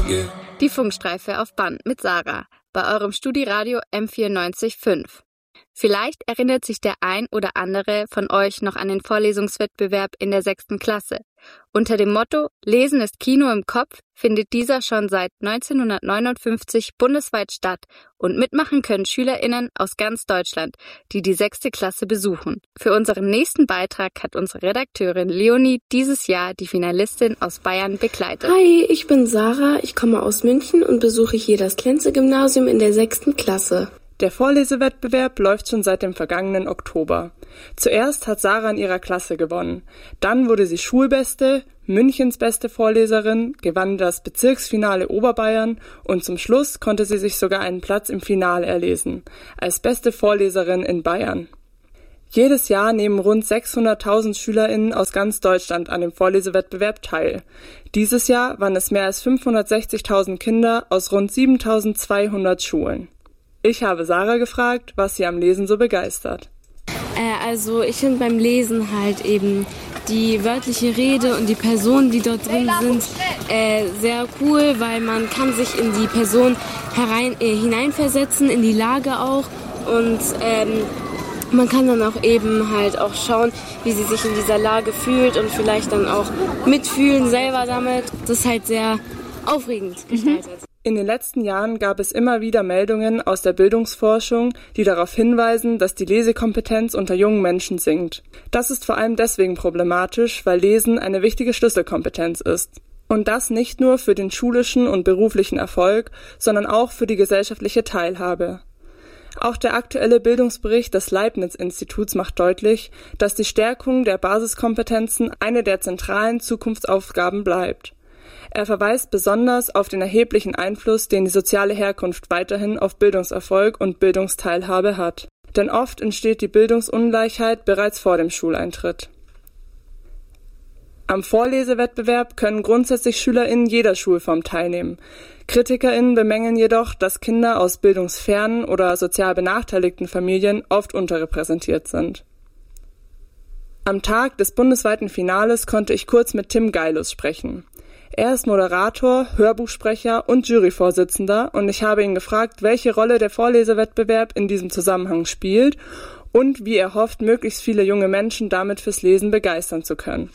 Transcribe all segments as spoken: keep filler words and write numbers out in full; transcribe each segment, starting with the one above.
Die Funkstreife auf Band mit Sarah bei eurem Studiradio M vierundneunzig Komma fünf. Vielleicht erinnert sich der ein oder andere von euch noch an den Vorlesungswettbewerb in der sechsten Klasse. Unter dem Motto Lesen ist Kino im Kopf findet dieser schon seit neunzehnhundertneunundfünfzig bundesweit statt und mitmachen können SchülerInnen aus ganz Deutschland, die die sechste Klasse besuchen. Für unseren nächsten Beitrag hat unsere Redakteurin Leonie dieses Jahr die Finalistin aus Bayern begleitet. Hi, ich bin Sarah, ich komme aus München und besuche hier das Klenze-Gymnasium in der sechsten Klasse. Der Vorlesewettbewerb läuft schon seit dem vergangenen Oktober. Zuerst hat Sarah in ihrer Klasse gewonnen. Dann wurde sie Schulbeste, Münchens beste Vorleserin, gewann das Bezirksfinale Oberbayern und zum Schluss konnte sie sich sogar einen Platz im Finale erlesen, als beste Vorleserin in Bayern. Jedes Jahr nehmen rund sechshunderttausend SchülerInnen aus ganz Deutschland an dem Vorlesewettbewerb teil. Dieses Jahr waren es mehr als fünfhundertsechzigtausend Kinder aus rund siebentausendzweihundert Schulen. Ich habe Sarah gefragt, was sie am Lesen so begeistert. Äh, also ich finde beim Lesen halt eben die wörtliche Rede und die Personen, die dort drin sind, äh, sehr cool, weil man kann sich in die Person herein, äh, hineinversetzen, in die Lage auch und ähm, man kann dann auch eben halt auch schauen, wie sie sich in dieser Lage fühlt und vielleicht dann auch mitfühlen selber damit. Das ist halt sehr aufregend gestaltet. Mhm. In den letzten Jahren gab es immer wieder Meldungen aus der Bildungsforschung, die darauf hinweisen, dass die Lesekompetenz unter jungen Menschen sinkt. Das ist vor allem deswegen problematisch, weil Lesen eine wichtige Schlüsselkompetenz ist. Und das nicht nur für den schulischen und beruflichen Erfolg, sondern auch für die gesellschaftliche Teilhabe. Auch der aktuelle Bildungsbericht des Leibniz-Instituts macht deutlich, dass die Stärkung der Basiskompetenzen eine der zentralen Zukunftsaufgaben bleibt. Er verweist besonders auf den erheblichen Einfluss, den die soziale Herkunft weiterhin auf Bildungserfolg und Bildungsteilhabe hat. Denn oft entsteht die Bildungsungleichheit bereits vor dem Schuleintritt. Am Vorlesewettbewerb können grundsätzlich SchülerInnen jeder Schulform teilnehmen. KritikerInnen bemängeln jedoch, dass Kinder aus bildungsfernen oder sozial benachteiligten Familien oft unterrepräsentiert sind. Am Tag des bundesweiten Finales konnte ich kurz mit Tim Geilus sprechen. Er ist Moderator, Hörbuchsprecher und Juryvorsitzender und ich habe ihn gefragt, welche Rolle der Vorlesewettbewerb in diesem Zusammenhang spielt und wie er hofft, möglichst viele junge Menschen damit fürs Lesen begeistern zu können.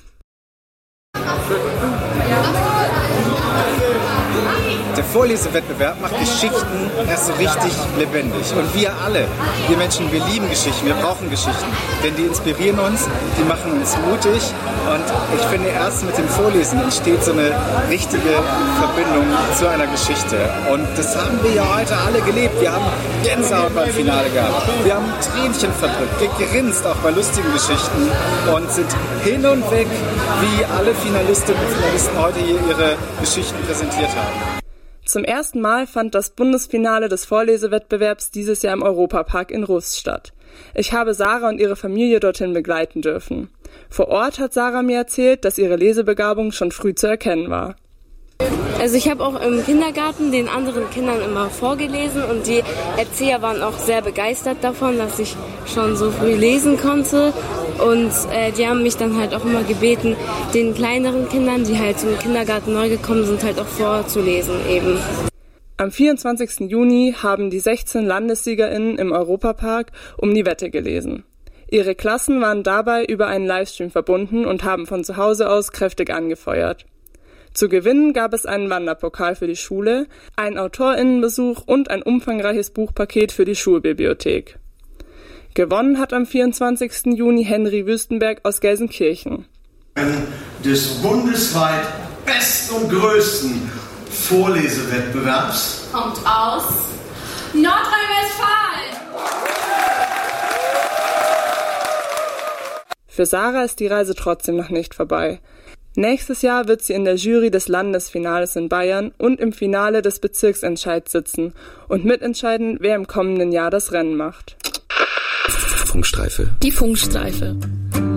Der Vorlesewettbewerb macht Geschichten erst so richtig lebendig. Und wir alle, wir Menschen, wir lieben Geschichten, wir brauchen Geschichten. Denn die inspirieren uns, die machen uns mutig. Und ich finde, erst mit dem Vorlesen entsteht so eine richtige Verbindung zu einer Geschichte. Und das haben wir ja heute alle gelebt. Wir haben Gänsehaut beim Finale gehabt. Wir haben Tränchen verdrückt, gegrinst auch bei lustigen Geschichten und sind hin und weg, wie alle Finalistinnen und Finalisten heute hier ihre Geschichten präsentiert haben. Zum ersten Mal fand das Bundesfinale des Vorlesewettbewerbs dieses Jahr im Europapark in Rust statt. Ich habe Sarah und ihre Familie dorthin begleiten dürfen. Vor Ort hat Sarah mir erzählt, dass ihre Lesebegabung schon früh zu erkennen war. Also ich habe auch im Kindergarten den anderen Kindern immer vorgelesen und die Erzieher waren auch sehr begeistert davon, dass ich schon so früh lesen konnte. Und äh, die haben mich dann halt auch immer gebeten, den kleineren Kindern, die halt zum Kindergarten neu gekommen sind, halt auch vorzulesen eben. Am vierundzwanzigsten Juni haben die sechzehn LandessiegerInnen im Europapark um die Wette gelesen. Ihre Klassen waren dabei über einen Livestream verbunden und haben von zu Hause aus kräftig angefeuert. Zu gewinnen gab es einen Wanderpokal für die Schule, einen AutorInnenbesuch und ein umfangreiches Buchpaket für die Schulbibliothek. Gewonnen hat am vierundzwanzigsten Juni Henry Wüstenberg aus Gelsenkirchen. Des bundesweit besten und größten Vorlesewettbewerbs kommt aus Nordrhein-Westfalen. Für Sarah ist die Reise trotzdem noch nicht vorbei. Nächstes Jahr wird sie in der Jury des Landesfinales in Bayern und im Finale des Bezirksentscheids sitzen und mitentscheiden, wer im kommenden Jahr das Rennen macht. Funkstreife. Die Funkstreife.